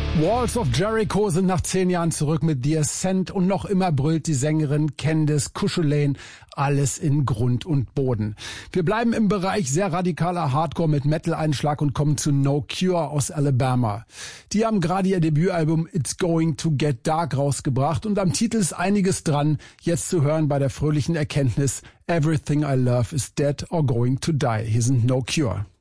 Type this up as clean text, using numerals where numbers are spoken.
Walls of Jericho sind nach 10 Jahren zurück mit The Ascent und noch immer brüllt die Sängerin Candice Cuchulain alles in Grund und Boden. Wir bleiben im Bereich sehr radikaler Hardcore mit Metal-Einschlag und kommen zu No Cure aus Alabama. Die haben gerade ihr Debütalbum It's Going to Get Dark rausgebracht und am Titel ist einiges dran, jetzt zu hören bei der fröhlichen Erkenntnis Everything I Love is Dead or Going to Die. Hier sind No Cure.